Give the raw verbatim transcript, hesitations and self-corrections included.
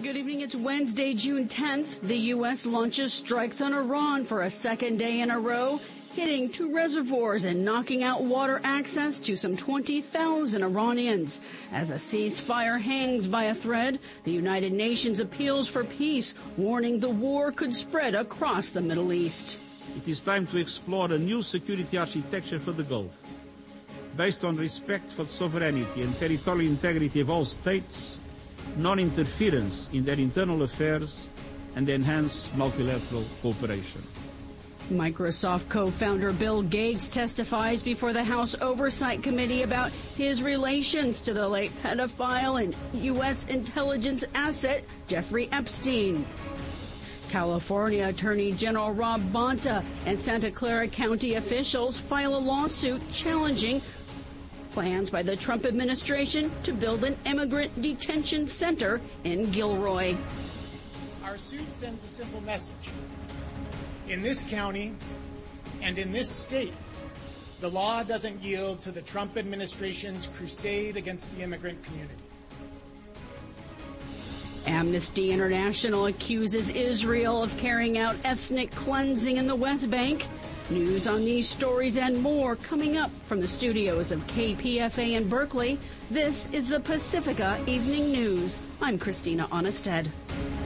Good evening. It's Wednesday, June tenth. The U S launches strikes on Iran for a second day in a row, hitting two reservoirs and knocking out water access to some twenty thousand Iranians. As a ceasefire hangs by a thread, the United Nations appeals for peace, warning the war could spread across the Middle East. It is time to explore a new security architecture for the Gulf, based on respect for sovereignty and territorial integrity of all states, non-interference in their internal affairs, and enhance multilateral cooperation. Microsoft co-founder Bill Gates testifies before the House Oversight Committee about his relations to the late pedophile and U S intelligence asset Jeffrey Epstein. California Attorney General Rob Bonta and Santa Clara County officials file a lawsuit challenging plans by the Trump administration to build an immigrant detention center in Gilroy. Our suit sends a simple message. In this county and in this state, the law doesn't yield to the Trump administration's crusade against the immigrant community. Amnesty International accuses Israel of carrying out ethnic cleansing in the West Bank. News on these stories and more coming up from the studios of K P F A in Berkeley. This is the Pacifica Evening News. I'm Christina Onnested.